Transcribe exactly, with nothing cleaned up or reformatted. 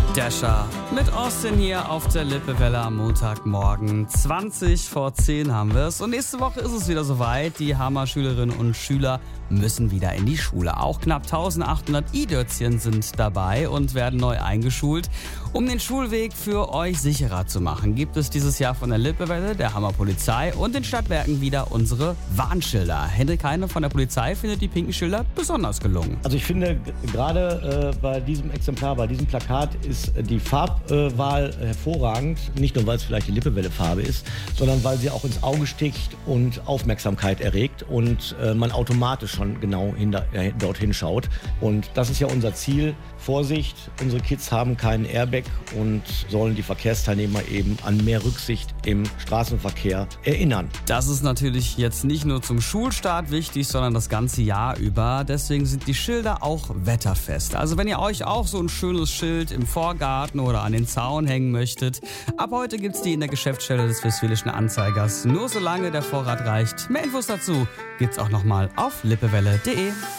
Dasher mit Austin hier auf der Lippewelle am Montagmorgen. zwanzig vor zehn haben wir es. Und nächste Woche ist es wieder soweit. Die Hammer-Schülerinnen und Schüler müssen wieder in die Schule. Auch knapp eintausendachthundert I-Dötzchen sind dabei und werden neu eingeschult. Um den Schulweg für euch sicherer zu machen, gibt es dieses Jahr von der Lippewelle, der Hammer Polizei und den Stadtwerken wieder unsere Warnschilder. Hendrik Heine von der Polizei findet die pinken Schilder besonders gelungen. Also ich finde, g- gerade äh, bei diesem Exemplar, bei diesem Plakat ist die Farbwahl äh, hervorragend. Nicht nur, weil es vielleicht die Lippewelle-Farbe ist, sondern weil sie auch ins Auge sticht und Aufmerksamkeit erregt und äh, man automatisch schon genau hinter, äh, dorthin schaut. Und das ist ja unser Ziel. Vorsicht, unsere Kids haben keinen Airbag und sollen die Verkehrsteilnehmer eben an mehr Rücksicht im Straßenverkehr erinnern. Das ist natürlich jetzt nicht nur zum Schulstart wichtig, sondern das ganze Jahr über. Deswegen sind die Schilder auch wetterfest. Also wenn ihr euch auch so ein schönes Schild im Vorgarten oder an den Zaun hängen möchtet, ab heute gibt's die in der Geschäftsstelle des Westfälischen Anzeigers. Nur solange der Vorrat reicht. Mehr Infos dazu gibt's auch nochmal auf lippewelle punkt de.